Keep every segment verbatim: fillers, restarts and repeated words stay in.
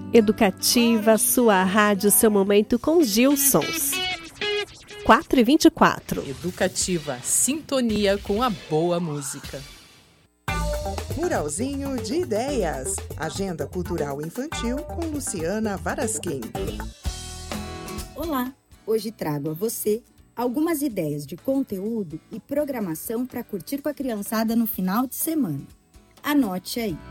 Educativa, sua rádio, seu momento com Gilsons. quatro e vinte e quatro. Educativa, sintonia com a boa música. Muralzinho de Ideias. Agenda cultural infantil com Luciana Varasquim. Olá, hoje trago a você algumas ideias de conteúdo e programação para curtir com a criançada no final de semana. Anote aí.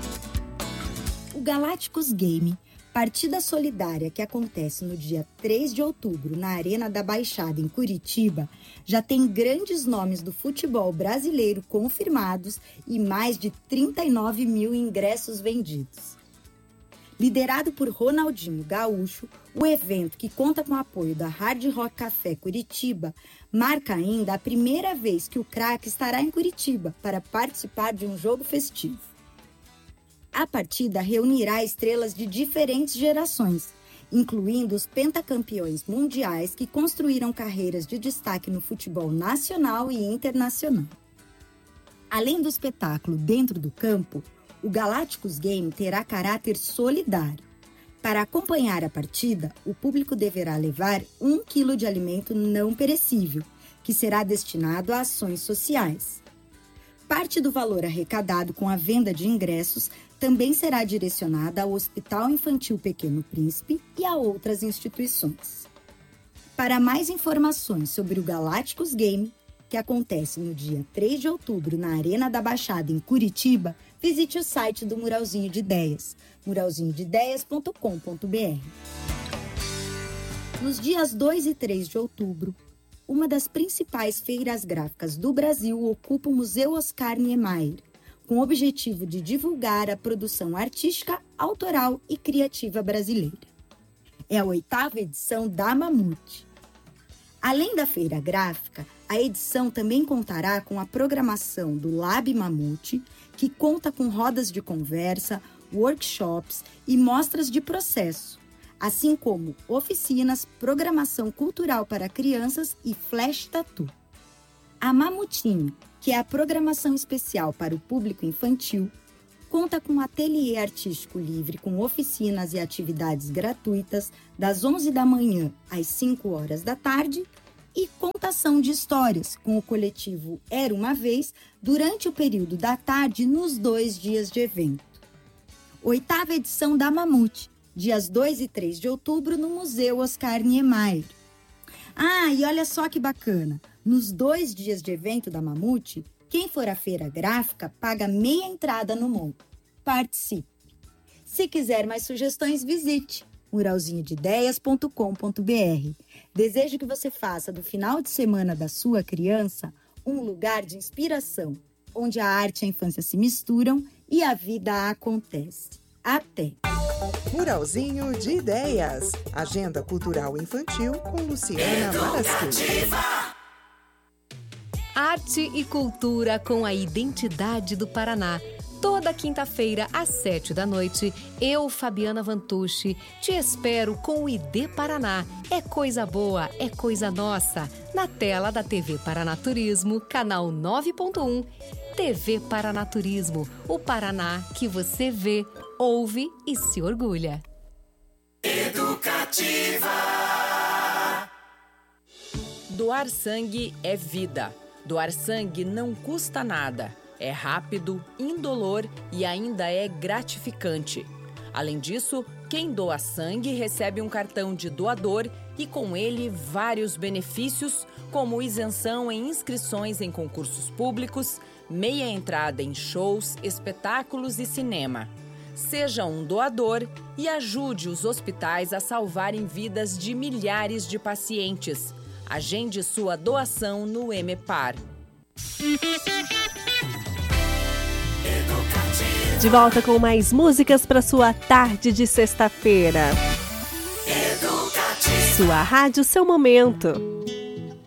O Galácticos Game, partida solidária que acontece no dia três de outubro na Arena da Baixada, em Curitiba, já tem grandes nomes do futebol brasileiro confirmados e mais de trinta e nove mil ingressos vendidos. Liderado por Ronaldinho Gaúcho, o evento, que conta com o apoio da Hard Rock Café Curitiba, marca ainda a primeira vez que o craque estará em Curitiba para participar de um jogo festivo. A partida reunirá estrelas de diferentes gerações, incluindo os pentacampeões mundiais que construíram carreiras de destaque no futebol nacional e internacional. Além do espetáculo dentro do campo, o Galácticos Game terá caráter solidário. Para acompanhar a partida, o público deverá levar um quilo de alimento não perecível, que será destinado a ações sociais. Parte do valor arrecadado com a venda de ingressos também será direcionada ao Hospital Infantil Pequeno Príncipe e a outras instituições. Para mais informações sobre o Galácticos Game, que acontece no dia três de outubro na Arena da Baixada, em Curitiba, visite o site do Muralzinho de Ideias, muralzinho de ideias ponto com ponto b r. Nos dias dois e três de outubro, uma das principais feiras gráficas do Brasil ocupa o Museu Oscar Niemeyer, com o objetivo de divulgar a produção artística, autoral e criativa brasileira. É a oitava edição da Mamute. Além da feira gráfica, a edição também contará com a programação do Lab Mamute, que conta com rodas de conversa, workshops e mostras de processo, assim como oficinas, programação cultural para crianças e flash tattoo. A Mamutinho, que é a programação especial para o público infantil, conta com um ateliê artístico livre com oficinas e atividades gratuitas das onze da manhã às cinco horas da tarde e contação de histórias com o coletivo Era Uma Vez durante o período da tarde nos dois dias de evento. Oitava edição da Mamute, dias dois e três de outubro no Museu Oscar Niemeyer. Ah, e olha só que bacana! Nos dois dias de evento da Mamute, quem for à feira gráfica paga meia entrada no monte. Participe! Se quiser mais sugestões, visite muralzinho de ideias ponto com ponto b r. Desejo que você faça do final de semana da sua criança um lugar de inspiração, onde a arte e a infância se misturam e a vida acontece. Até! Muralzinho de Ideias. Agenda cultural infantil com Luciana Varasquim. Arte e cultura com a identidade do Paraná. Toda quinta-feira, às sete da noite, eu, Fabiana Vantucci, te espero com o I D Paraná. É coisa boa, é coisa nossa. Na tela da T V Paranaturismo, canal nove ponto um. T V Paranaturismo, o Paraná que você vê, ouve e se orgulha. Educativa. Doar sangue é vida. Doar sangue não custa nada. É rápido, indolor e ainda é gratificante. Além disso, quem doa sangue recebe um cartão de doador e com ele vários benefícios, como isenção em inscrições em concursos públicos, meia entrada em shows, espetáculos e cinema. Seja um doador e ajude os hospitais a salvarem vidas de milhares de pacientes. Agende sua doação no Emepar. De volta com mais músicas para sua tarde de sexta-feira. Educativa. Sua rádio, seu momento.